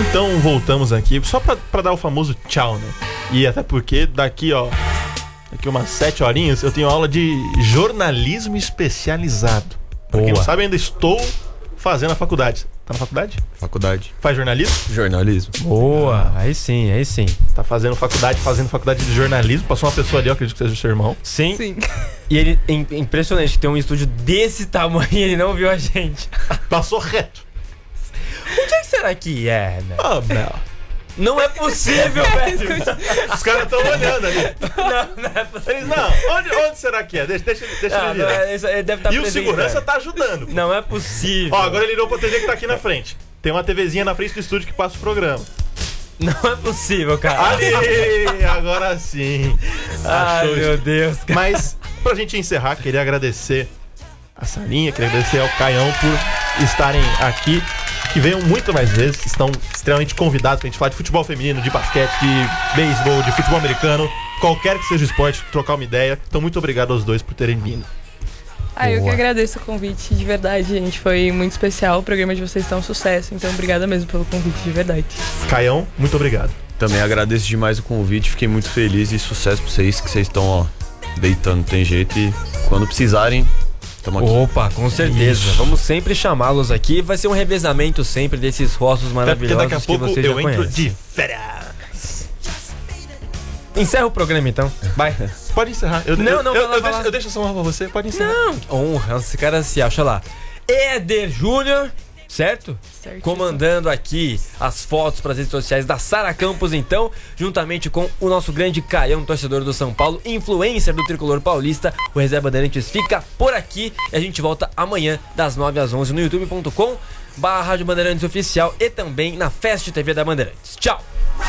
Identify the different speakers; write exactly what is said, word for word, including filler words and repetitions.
Speaker 1: Então voltamos aqui, só pra, pra dar o famoso tchau, né? E até porque daqui, ó, daqui umas sete horinhas eu tenho aula de jornalismo especializado. Pra quem não sabe, ainda estou fazendo a faculdade. Tá na faculdade?
Speaker 2: Faculdade.
Speaker 1: Faz jornalismo?
Speaker 2: Jornalismo.
Speaker 3: Boa, aí sim, aí sim.
Speaker 1: Tá fazendo faculdade, fazendo faculdade de jornalismo. Passou uma pessoa ali, eu acredito que seja o seu irmão.
Speaker 3: Sim.
Speaker 4: Sim.
Speaker 3: E ele, é impressionante que tem um estúdio desse tamanho e ele não viu a gente.
Speaker 1: Passou reto.
Speaker 3: Onde é que será que é, né?
Speaker 1: Ah, Bel.
Speaker 3: Não é possível, velho.
Speaker 1: Os caras estão olhando ali.
Speaker 3: Não, não é possível.
Speaker 1: Eles, não, onde, onde será que é? Deixa, deixa, deixa
Speaker 3: Não,
Speaker 1: ele
Speaker 3: não
Speaker 1: virar.
Speaker 3: é, isso- ele deve estar
Speaker 1: E o
Speaker 3: presente,
Speaker 1: segurança
Speaker 3: velho.
Speaker 1: tá ajudando.
Speaker 3: Não é possível.
Speaker 1: Ó, agora ele irou pra T V que tá aqui na frente. Tem uma TVzinha na frente do estúdio que passa o programa.
Speaker 3: Não é possível, cara.
Speaker 1: Ali, agora sim.
Speaker 3: Ai,
Speaker 1: Achou
Speaker 3: meu
Speaker 1: isso.
Speaker 3: Deus, cara.
Speaker 1: Mas, pra gente encerrar, queria agradecer a Sarinha, queria agradecer ao Caião por estarem aqui, que venham muito mais vezes, estão extremamente convidados pra gente falar de futebol feminino, de basquete, de beisebol, de futebol americano, qualquer que seja o esporte, trocar uma ideia. Então, muito obrigado aos dois por terem vindo.
Speaker 4: Ah, eu que
Speaker 3: Boa.
Speaker 4: agradeço o convite, de verdade, gente. Foi muito especial. O programa de vocês está um sucesso. Então, obrigada mesmo pelo convite, de verdade.
Speaker 1: Caião, muito obrigado.
Speaker 2: Também agradeço demais o convite, fiquei muito feliz e sucesso pra vocês, que vocês estão, ó, deitando, tem jeito. E quando precisarem, tamo aqui.
Speaker 3: Opa, com certeza.
Speaker 1: Isso.
Speaker 3: Vamos sempre chamá-los aqui. Vai ser um revezamento sempre desses rostos
Speaker 1: Até porque
Speaker 3: maravilhosos
Speaker 1: daqui a pouco
Speaker 3: que vocês já
Speaker 1: eu entro
Speaker 3: conhecem.
Speaker 1: de férias.
Speaker 3: Encerra o programa então. Vai.
Speaker 1: Pode encerrar. Eu,
Speaker 3: Não,
Speaker 1: eu,
Speaker 3: não,
Speaker 1: eu,
Speaker 3: vai lá,
Speaker 1: eu,
Speaker 3: vai
Speaker 1: deixo,
Speaker 3: lá.
Speaker 1: eu deixo essa honra pra você, pode encerrar.
Speaker 3: Não. Honra, esse cara se acha lá. Éder Júnior, certo?
Speaker 4: Certíssimo.
Speaker 3: Comandando aqui as fotos para as redes sociais da Sara Campos, então, juntamente com o nosso grande Caião, torcedor do São Paulo, influencer do Tricolor Paulista. O Reserva Bandeirantes fica por aqui e a gente volta amanhã das nove às onze no youtube ponto com barra Rádio Bandeirantes Oficial e também na Fast T V da Bandeirantes. Tchau!